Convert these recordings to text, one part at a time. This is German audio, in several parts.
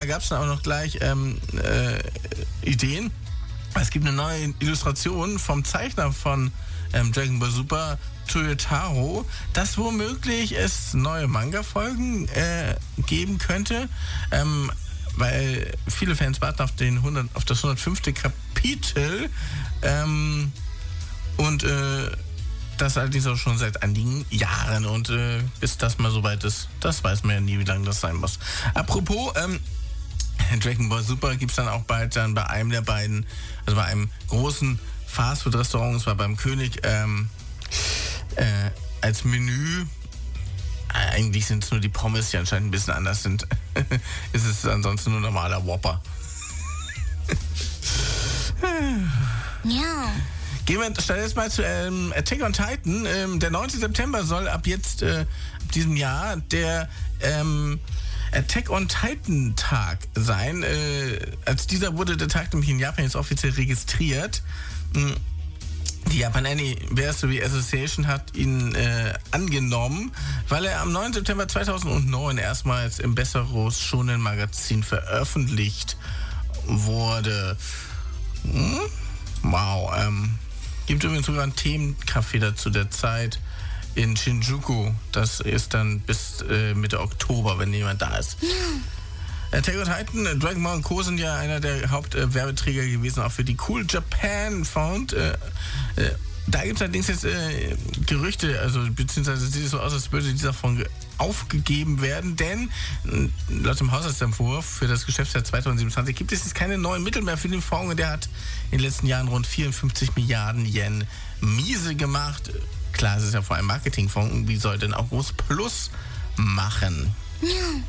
gab es dann auch noch gleich Ideen. Es gibt eine neue Illustration vom Zeichner von Dragon Ball Super, Toyotaro, dass womöglich es neue Manga-Folgen geben könnte, weil viele Fans warten auf das 105. Kapitel und das allerdings auch schon seit einigen Jahren und bis das mal soweit ist, das weiß man ja nie, wie lange das sein muss. Apropos Dragon Ball Super gibt es dann auch bald dann bei einem der beiden, also bei einem großen Fastfood-Restaurant, es war beim König, als Menü. Eigentlich sind es nur die Pommes, die anscheinend ein bisschen anders sind. Ist es ansonsten nur normaler Whopper. Ja. Gehen wir stattdessen mal zu Attack on Titan. Der 9. September soll ab diesem Jahr der Attack on Titan Tag sein. Als dieser wurde der Tag nämlich in Japan jetzt offiziell registriert. Die Japan Anniversary Association hat ihn angenommen, weil er am 9. September 2009 erstmals im Besseros Shonen Magazin veröffentlicht wurde. Wow. Gibt übrigens sogar ein Themencafé dazu der Zeit in Shinjuku. Das ist dann bis Mitte Oktober, wenn jemand da ist. Attack on Titan, Dragon Ball und Co. sind ja einer der Hauptwerbeträger gewesen, auch für die Cool Japan Found. Da gibt es allerdings jetzt Gerüchte, also beziehungsweise sieht es so aus, als würde dieser Fonds aufgegeben werden, denn laut dem Haushaltsentwurf für das Geschäftsjahr 2027 gibt es jetzt keine neuen Mittel mehr für den Fonds und der hat in den letzten Jahren rund 54 Milliarden Yen miese gemacht. Klar, es ist ja vor allem Marketingfonds, irgendwie soll denn auch groß Plus machen. Ja.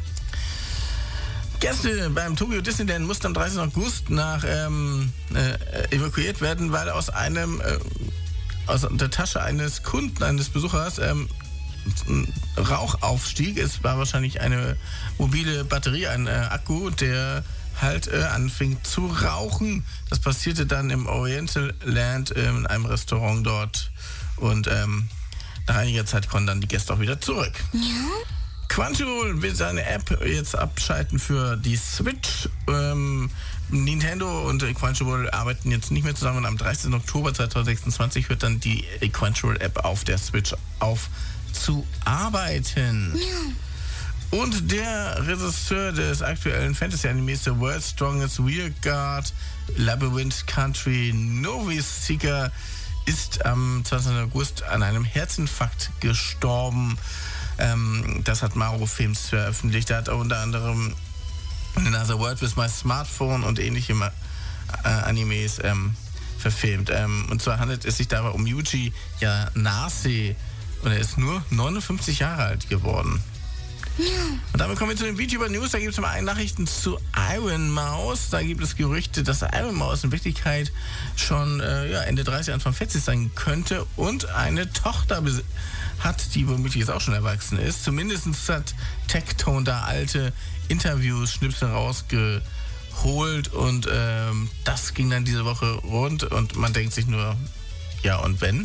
Gäste beim Tokyo Disneyland mussten am 30. August evakuiert werden, weil aus der Tasche eines Kunden, eines Besuchers, Rauch aufstieg. Es war wahrscheinlich eine mobile Batterie, ein Akku, der halt anfing zu rauchen. Das passierte dann im Oriental Land, in einem Restaurant dort. Und nach einiger Zeit konnten dann die Gäste auch wieder zurück. Ja. Crunchyroll will seine App jetzt abschalten für die Switch. Nintendo und Crunchyroll arbeiten jetzt nicht mehr zusammen und am 30. Oktober 2026 hört dann die Crunchyroll-App auf der Switch aufzuarbeiten. Ja. Und der Regisseur des aktuellen Fantasy-Animes The World's Strongest Rearguard Labyrinth Country Novi Seeker ist am 20. August an einem Herzinfarkt gestorben. Das hat Maro Films veröffentlicht. Er hat unter anderem Another World with My Smartphone und ähnliche Animes verfilmt. Und zwar handelt es sich dabei um Yuji Yanase und er ist nur 59 Jahre alt geworden. Ja. Und damit kommen wir zu den VTuber News. Da gibt es mal Nachrichten zu Iron Mouse. Da gibt es Gerüchte, dass Iron Mouse in Wirklichkeit schon Ende 30, Anfang 40 sein könnte und eine Tochter hat, die womöglich jetzt auch schon erwachsen ist. Zumindest hat Tectone da alte Interviews, Schnipsel rausgeholt und das ging dann diese Woche rund und man denkt sich nur, ja und wenn?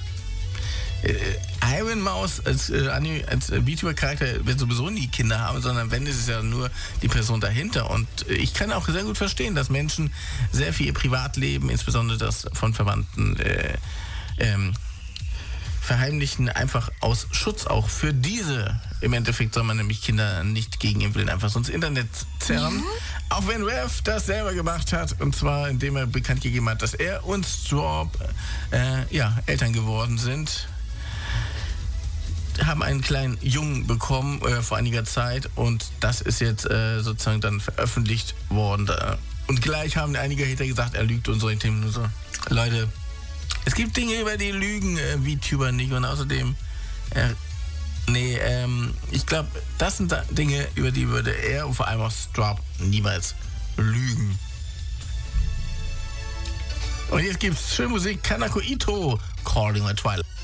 Iron Mouse als VTuber-Charakter wird sowieso nie Kinder haben, sondern wenn, ist es ja nur die Person dahinter. Und ich kann auch sehr gut verstehen, dass Menschen sehr viel ihr Privatleben, insbesondere das von Verwandten, verheimlichen, einfach aus Schutz auch für diese. Im Endeffekt soll man nämlich Kinder nicht gegen ihren Willen einfach so ins Internet zerren. Mhm. Auch wenn Rev das selber gemacht hat, und zwar indem er bekannt gegeben hat, dass er und Straub Eltern geworden sind. Haben einen kleinen Jungen bekommen vor einiger Zeit und das ist jetzt sozusagen dann veröffentlicht worden. Und gleich haben einige Hater gesagt, er lügt und so in Themen und so. Leute, es gibt Dinge, über die lügen VTuber nicht und außerdem ich glaube, das sind Dinge, über die würde er und vor allem auch Straub niemals lügen. Und jetzt gibt's schöne Musik, Kanako Ito, Calling My Twilight.